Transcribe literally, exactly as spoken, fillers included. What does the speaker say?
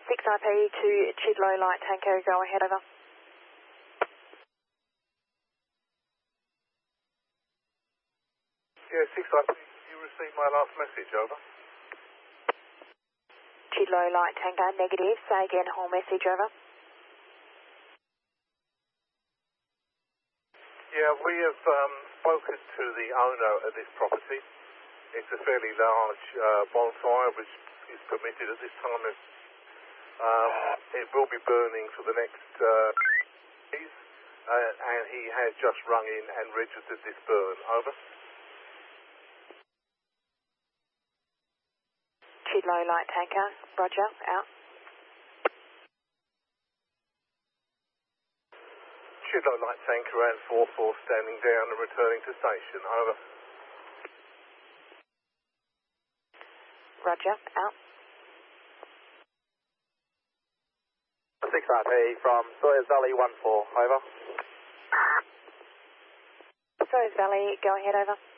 six I P to Chidlow Light Tanker, go ahead, over. Yeah, six I P, you received my last message, over. Chidlow Light Tanker, negative, say again, whole message, over. Yeah, we have um, spoken to the owner of this property. It's a fairly large uh, bonfire which is permitted at this time. Of, um, it will be burning for the next uh, days, uh, and he has just rung in and registered this burn. Over. Chidlow Light Tanker, roger, out. Chidlow Light Tanker and four four standing down and returning to station. Over. Roger, out. six I P from Sawyers Valley one four, over. Sawyers Valley, go ahead, over.